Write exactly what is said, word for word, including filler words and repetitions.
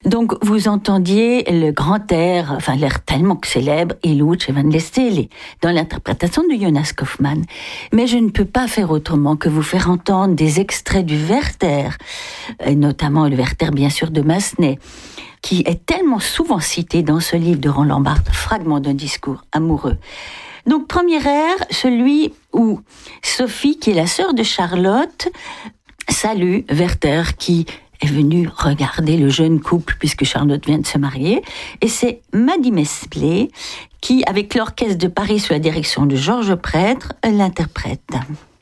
Donc, vous entendiez le grand air, enfin l'air tellement célèbre, Il Luce van le Stelle, dans l'interprétation de Jonas Kaufmann. Mais je ne peux pas faire autrement que vous faire entendre des extraits du Werther, et notamment le Werther, bien sûr, de Massenet, qui est tellement souvent cité dans ce livre de Roland Barthes, Fragment d'un discours amoureux. Donc, premier air, celui où Sophie, qui est la sœur de Charlotte, salue Werther, qui est venu regarder le jeune couple, puisque Charlotte vient de se marier. Et c'est Maddy Mesplé qui, avec l'orchestre de Paris sous la direction de Georges Prêtre, l'interprète.